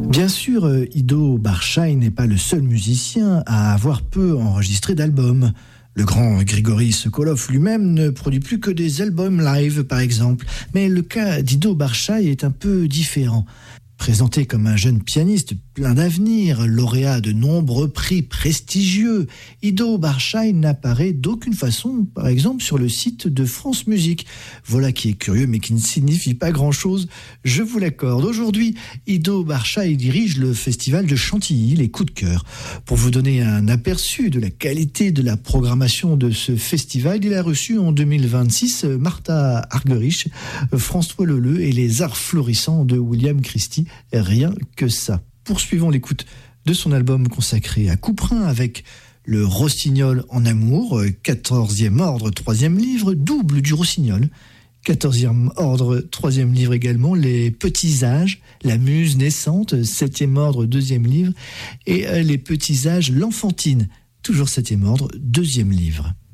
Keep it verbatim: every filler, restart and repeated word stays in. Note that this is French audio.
Bien sûr, Ido Barshai n'est pas le seul musicien à avoir peu enregistré d'albums. Le grand Grigory Sokolov lui-même ne produit plus que des albums live, par exemple. Mais le cas d'Ido Barshai est un peu différent. Présenté comme un jeune pianiste plein d'avenir, lauréat de nombreux prix prestigieux, Ido Barshai n'apparaît d'aucune façon, par exemple, sur le site de France Musique. Voilà qui est curieux, mais qui ne signifie pas grand-chose, je vous l'accorde. Aujourd'hui, Ido Barshai dirige le festival de Chantilly, les Coups de cœur. Pour vous donner un aperçu de la qualité de la programmation de ce festival, il a reçu en deux mille vingt-six Martha Argerich, François Leleu et les arts florissants de William Christie. Rien que ça. Poursuivons l'écoute de son album consacré à Couperin avec le Rossignol en amour, quatorzième ordre, troisième livre, double du Rossignol. quatorzième ordre, troisième livre également, Les Petits Âges, La Muse naissante, septième ordre, deuxième livre, et Les Petits Âges, L'Enfantine, toujours septième ordre, deuxième livre.